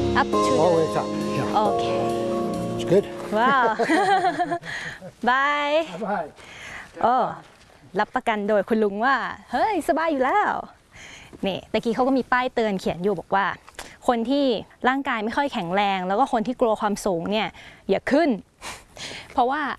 up to Oh, the it's up. Yeah. okay It's good. ว้าว บาย Bye. โอ้รับประกันโดยคุณลุงว่าเฮ้ยสบายอยู่แล้วนี่ตะกี้เขาก็มีป้ายเตือนเขียนอยู่บอกว่าคนที่ร่างกายไม่ค่อยแข็งแรงแล้วก็คนที่กลัวความสูงเนี่ยอย่าขึ้นเพราะว่า